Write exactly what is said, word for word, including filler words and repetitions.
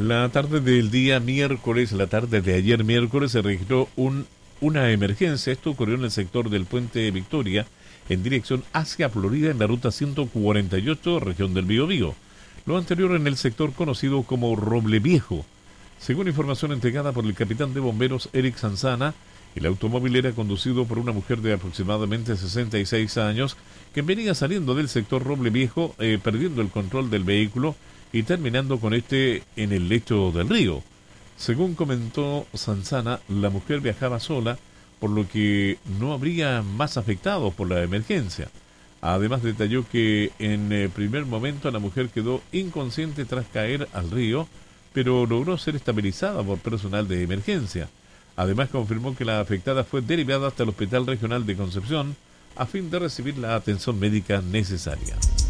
La tarde del día miércoles, la tarde de ayer miércoles, se registró un, una emergencia. Esto ocurrió en el sector del Puente Victoria, en dirección hacia Florida, en la ruta ciento cuarenta y ocho, región del Biobío. Lo anterior en el sector conocido como Roble Viejo. Según información entregada por el capitán de bomberos Eric Sanzana, el automóvil era conducido por una mujer de aproximadamente sesenta y seis años que venía saliendo del sector Roble Viejo, eh, perdiendo el control del vehículo y terminando con este en el lecho del río. Según comentó Sanzana, la mujer viajaba sola, por lo que no habría más afectados por la emergencia. Además detalló que en el primer momento la mujer quedó inconsciente tras caer al río, pero logró ser estabilizada por personal de emergencia. Además confirmó que la afectada fue derivada hasta el Hospital Regional de Concepción a fin de recibir la atención médica necesaria.